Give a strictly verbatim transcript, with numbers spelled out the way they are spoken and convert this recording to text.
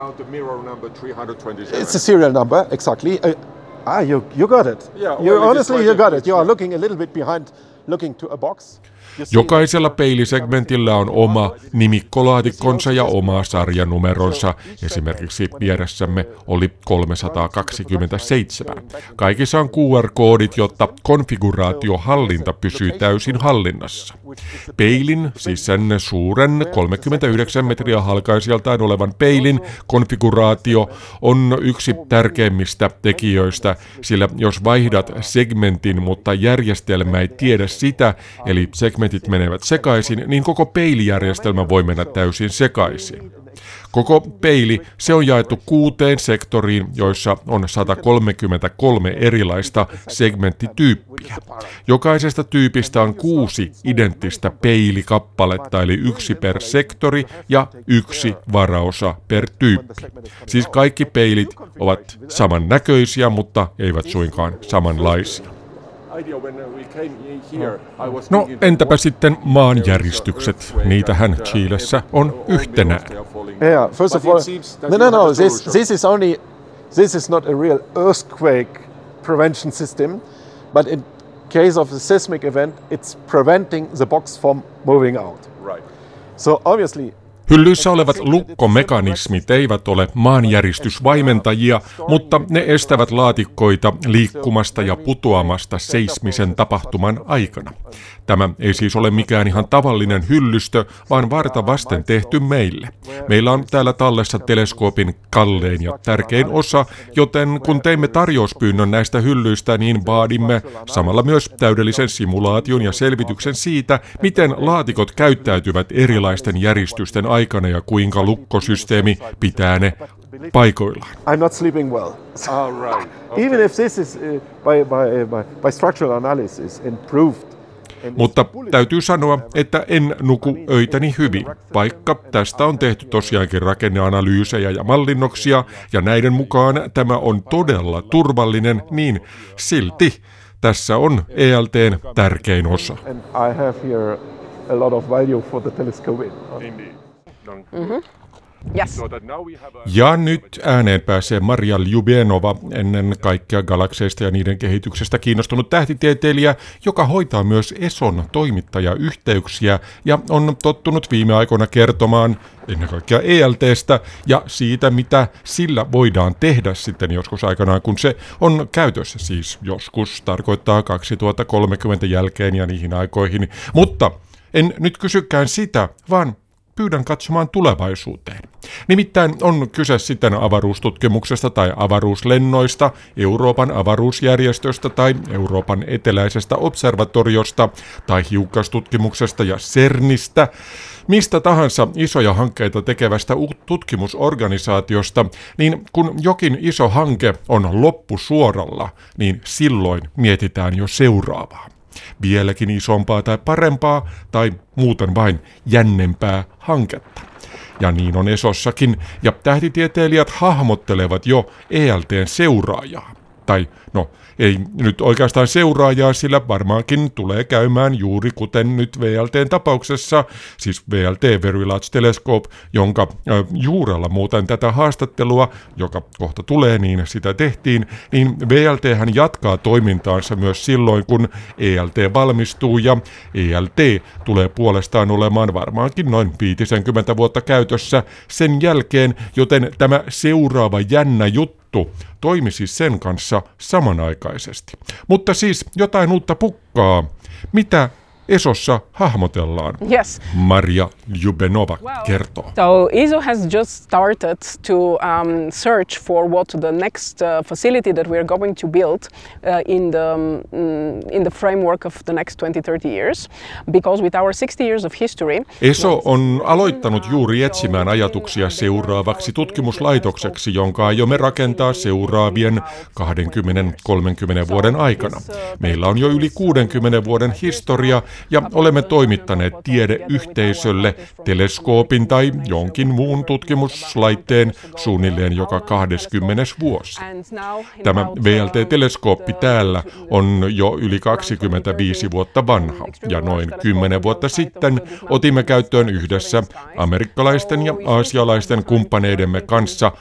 It's a serial number, exactly. Uh, ah, you, you got it. Yeah, you, honestly, you got it. You are looking a little bit behind, looking to a box. Jokaisella peilisegmentillä on oma nimikkolaatikkonsa ja oma sarjanumeronsa. Esimerkiksi vieressämme oli kolmesataakaksikymmentäseitsemän. Kaikissa on Q R-koodit, jotta konfiguraatiohallinta pysyy täysin hallinnassa. Peilin, siis sen suuren kolmekymmentäyhdeksän metriä halkaisijaltaan olevan peilin konfiguraatio on yksi tärkeimmistä tekijöistä, sillä jos vaihdat segmentin, mutta järjestelmä ei tiedä sitä, eli segmentit menevät sekaisin, niin koko peilijärjestelmä voi mennä täysin sekaisin. Koko peili, se on jaettu kuuteen sektoriin, joissa on sata kolmekymmentäkolme erilaista segmenttityyppiä. Jokaisesta tyypistä on kuusi identtistä peilikappaletta, eli yksi per sektori ja yksi varaosa per tyyppi. Siis kaikki peilit ovat samannäköisiä, mutta eivät suinkaan samanlaisia. No entäpä sitten maanjäristykset? Niitähän Chilessä on yhtenään. Yeah, first of all, no, no, no. This, this is only, this is not a real earthquake prevention system, but in case of a seismic event, it's preventing the box from moving out. Right. So obviously. Hyllyissä olevat lukkomekanismit eivät ole maanjäristysvaimentajia, mutta ne estävät laatikkoita liikkumasta ja putoamasta seismisen tapahtuman aikana. Tämä ei siis ole mikään ihan tavallinen hyllystö, vaan varta vasten tehty meille. Meillä on täällä tallessa teleskoopin kallein ja tärkein osa, joten kun teimme tarjouspyynnön näistä hyllyistä, niin vaadimme samalla myös täydellisen simulaation ja selvityksen siitä, miten laatikot käyttäytyvät erilaisten järjestysten aikana ja kuinka lukkosysteemi pitää ne paikoillaan. I'm not sleeping well. Oh, right. Okay. Even if this is uh, by, by, by, by structural analysis improved. Mutta täytyy sanoa, että en nuku öitäni hyvin, vaikka tästä on tehty tosiaankin rakenneanalyysejä ja mallinnoksia, ja näiden mukaan tämä on todella turvallinen, niin silti tässä on E L T:n tärkein osa. Mm-hmm. Yes. Ja nyt ääneen pääsee Marija Ljubenova, ennen kaikkea galakseista ja niiden kehityksestä kiinnostunut tähtitieteilijä, joka hoitaa myös E S O:n toimittajayhteyksiä ja on tottunut viime aikoina kertomaan ennen kaikkea E L T:stä ja siitä, mitä sillä voidaan tehdä sitten joskus aikanaan, kun se on käytössä. Siis joskus tarkoittaa kaksituhattakolmekymmentä jälkeen ja niihin aikoihin. Mutta en nyt kysykään sitä, vaan pyydän katsomaan tulevaisuuteen. Nimittäin on kyse sitten avaruustutkimuksesta tai avaruuslennoista, Euroopan avaruusjärjestöstä tai Euroopan eteläisestä observatoriosta tai hiukkastutkimuksesta ja CERNistä, mistä tahansa isoja hankkeita tekevästä tutkimusorganisaatiosta, niin kun jokin iso hanke on loppusuoralla, niin silloin mietitään jo seuraavaa. Vieläkin isompaa tai parempaa tai muuten vain jännempää hanketta. Ja niin on E S Ossakin, ja tähtitieteilijät hahmottelevat jo E L T:n seuraajaa. Tai no, ei nyt oikeastaan seuraajaa, sillä varmaankin tulee käymään juuri kuten nyt V L T:n tapauksessa, siis V L T Very Large Telescope, jonka äh, juurella muuten tätä haastattelua, joka kohta tulee, niin sitä tehtiin, niin V L T:hän jatkaa toimintaansa myös silloin, kun E L T valmistuu, ja E L T tulee puolestaan olemaan varmaankin noin viisikymmentä vuotta käytössä sen jälkeen, joten tämä seuraava jännä juttu toimisi sen kanssa samanaikaisesti. Mutta siis jotain uutta pukkaa. Mitä E S Ossa hahmotellaan? Yes. Marija Ljubenova kertoo. So E S O has just started to um, search for what the next uh, facility that we are going to build uh, in the um, in the framework of the next twenty to thirty years, because with our sixty years of history. E S O on aloittanut juuri etsimään ajatuksia seuraavaksi tutkimuslaitokseksi, jonka aiomme rakentaa seuraavien kaksikymmentä kolmekymmentä vuoden aikana. Meillä on jo yli kuudenkymmenen vuoden historia, ja olemme toimittaneet tiedeyhteisölle teleskoopin tai jonkin muun tutkimuslaitteen suunnilleen joka kahdeskymmenes vuosi. Tämä V L T-teleskooppi täällä on jo yli kaksikymmentäviisi vuotta vanha, ja noin kymmenen vuotta sitten otimme käyttöön yhdessä amerikkalaisten ja aasialaisten kumppaneidemme kanssa